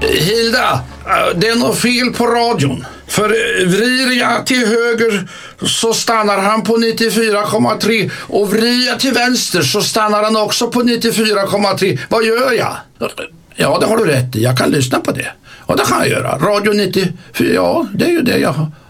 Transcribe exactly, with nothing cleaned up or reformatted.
Hilda, det är något fel på radion. För vrider jag till höger så stannar han på nittiofyra komma tre. Och vrider jag till vänster så stannar han också på nittiofyra komma tre. Vad gör jag? Ja, det har du rätt i. Jag kan lyssna på det. Och det kan jag göra. Radio nittiofyra, ja, det är ju det jag har.